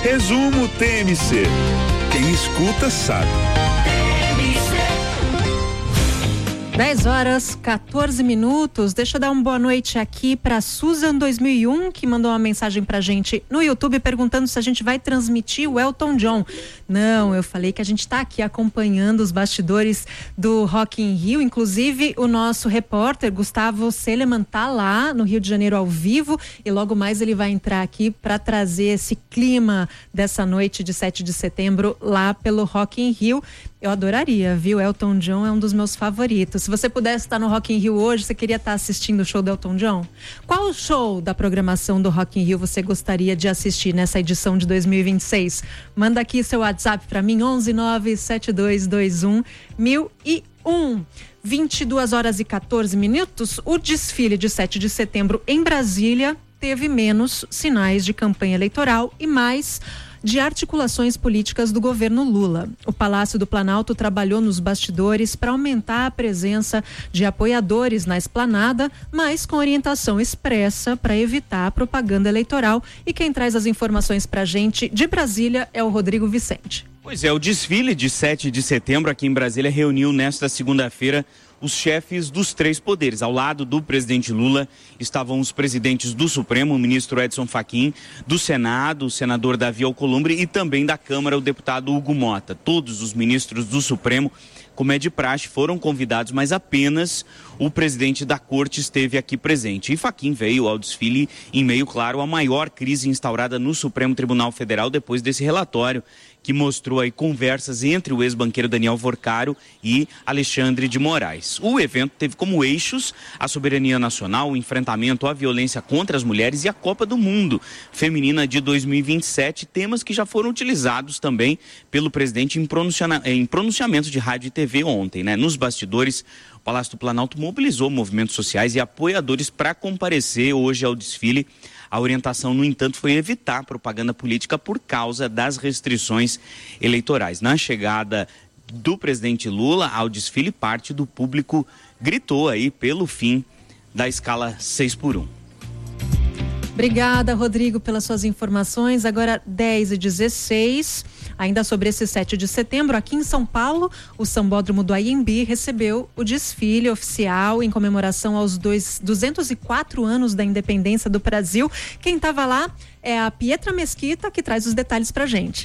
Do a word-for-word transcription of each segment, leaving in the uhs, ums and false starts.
Resumo T M C. Quem escuta sabe. dez horas, quatorze minutos. Deixa eu dar uma boa noite aqui para Susan dois mil e um, que mandou uma mensagem pra gente no YouTube perguntando se a gente vai transmitir o Elton John. Não, eu falei que a gente tá aqui acompanhando os bastidores do Rock in Rio. Inclusive, o nosso repórter Gustavo Seleman tá lá no Rio de Janeiro ao vivo e logo mais ele vai entrar aqui para trazer esse clima dessa noite de sete de setembro lá pelo Rock in Rio. Eu adoraria, viu? Elton John é um dos meus favoritos. Se você pudesse estar no Rock in Rio hoje, você queria estar assistindo o show do Elton John? Qual show da programação do Rock in Rio você gostaria de assistir nessa edição de dois mil e vinte e seis? Manda aqui seu WhatsApp para mim, onze nove sete dois dois um mil e um. vinte e duas horas e quatorze minutos. O desfile de sete de setembro em Brasília teve menos sinais de campanha eleitoral e mais de articulações políticas do governo Lula. O Palácio do Planalto trabalhou nos bastidores para aumentar a presença de apoiadores na esplanada, mas com orientação expressa para evitar a propaganda eleitoral. E quem traz as informações para a gente de Brasília é o Rodrigo Vicente. Pois é, o desfile de sete de setembro aqui em Brasília reuniu nesta segunda-feira os chefes dos três poderes. Ao lado do presidente Lula estavam os presidentes do Supremo, o ministro Edson Fachin, do Senado, o senador Davi Alcolumbre, e também da Câmara, o deputado Hugo Mota. Todos os ministros do Supremo, como é de praxe, foram convidados, mas apenas o presidente da corte esteve aqui presente. E Fachin veio ao desfile em meio, claro, à maior crise instaurada no Supremo Tribunal Federal depois desse relatório que mostrou aí conversas entre o ex-banqueiro Daniel Vorcaro e Alexandre de Moraes. O evento teve como eixos a soberania nacional, o enfrentamento à violência contra as mulheres e a Copa do Mundo Feminina de dois mil e vinte e sete, temas que já foram utilizados também pelo presidente em, pronunciamento, em pronunciamentos de rádio e T V ontem, né? Nos bastidores, o Palácio do Planalto mobilizou movimentos sociais e apoiadores para comparecer hoje ao desfile. A orientação, no entanto, foi evitar propaganda política por causa das restrições eleitorais. Na chegada do presidente Lula ao desfile, parte do público gritou aí pelo fim da escala seis por um. Obrigada, Rodrigo, pelas suas informações. Agora dez e dezesseis. Ainda sobre esse sete de setembro, aqui em São Paulo, o Sambódromo do Anhembi recebeu o desfile oficial em comemoração aos dois, duzentos e quatro anos da independência do Brasil. Quem estava lá é a Pietra Mesquita, que traz os detalhes pra gente.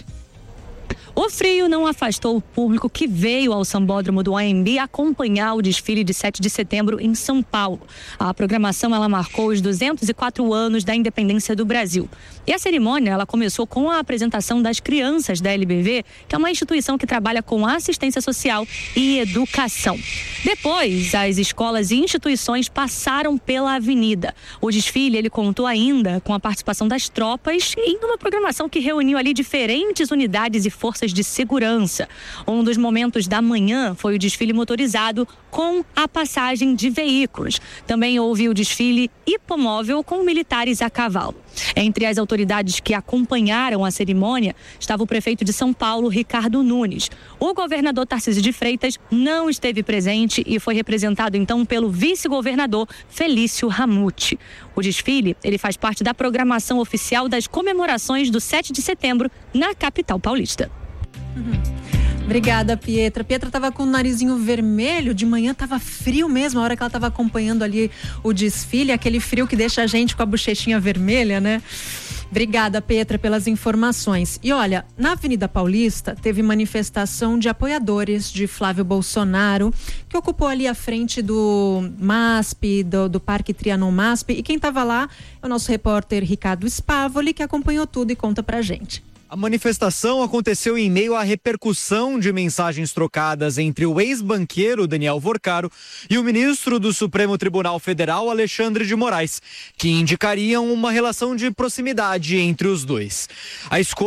O frio não afastou o público que veio ao Sambódromo do Anhembi acompanhar o desfile de sete de setembro em São Paulo. A programação ela marcou os duzentos e quatro anos da independência do Brasil. E a cerimônia ela começou com a apresentação das crianças da L B V, que é uma instituição que trabalha com assistência social e educação. Depois, as escolas e instituições passaram pela avenida. O desfile ele contou ainda com a participação das tropas em uma programação que reuniu ali diferentes unidades e forças de segurança. Um dos momentos da manhã foi o desfile motorizado com a passagem de veículos. Também houve o desfile hipomóvel com militares a cavalo. Entre as autoridades que acompanharam a cerimônia estava o prefeito de São Paulo, Ricardo Nunes. O governador Tarcísio de Freitas não esteve presente e foi representado então pelo vice-governador Felício Ramute. O desfile ele faz parte da programação oficial das comemorações do sete de setembro na capital paulista. Uhum. Obrigada, Pietra. Pietra estava com o narizinho vermelho, de manhã estava frio mesmo, a hora que ela estava acompanhando ali o desfile, aquele frio que deixa a gente com a bochechinha vermelha, né? Obrigada, Pietra, pelas informações. E olha, na Avenida Paulista teve manifestação de apoiadores de Flávio Bolsonaro, que ocupou ali a frente do M A S P, do, do Parque Trianon M A S P, e quem estava lá é o nosso repórter Ricardo Spavoli, que acompanhou tudo e conta pra gente. A manifestação aconteceu em meio à repercussão de mensagens trocadas entre o ex-banqueiro Daniel Vorcaro e o ministro do Supremo Tribunal Federal, Alexandre de Moraes, que indicariam uma relação de proximidade entre os dois. A escolha